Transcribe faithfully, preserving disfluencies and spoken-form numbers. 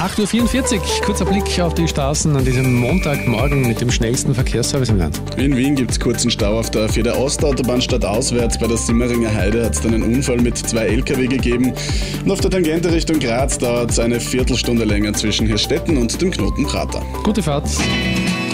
acht Uhr vierundvierzig, kurzer Blick auf die Straßen an diesem Montagmorgen mit dem schnellsten Verkehrsservice im Land. In Wien gibt es kurzen Stau auf der A vier der Ostautobahn stadtauswärts. Bei der Simmeringer Heide hat es dann einen Unfall mit zwei L K W gegeben. Und auf der Tangente Richtung Graz dauert es eine Viertelstunde länger zwischen Hirstetten und dem Knoten Prater. Gute Fahrt.